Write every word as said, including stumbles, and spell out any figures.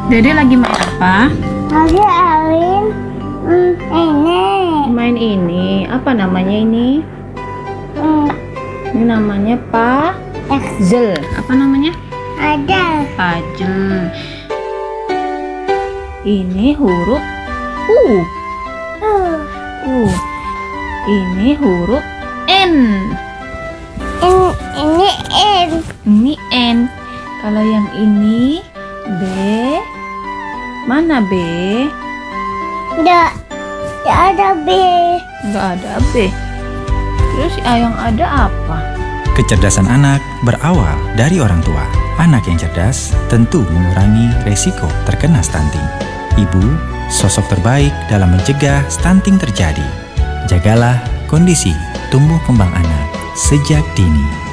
Dede lagi main apa? Lagi Alin hmm, ini Main ini. Apa namanya ini? hmm, Ini namanya puzzle. Apa namanya? ada Puzzle. Ini huruf U. uh, U. Ini huruf N. ini ini N Ini N. Kalau yang ini B. Mana B? enggak enggak ada B. Nggak ada B. Terus yang ada apa? Kecerdasan anak berawal dari orang tua. Anak yang cerdas tentu mengurangi resiko terkena stunting. Ibu, sosok terbaik dalam mencegah stunting terjadi. Jagalah kondisi tumbuh kembang anak sejak dini.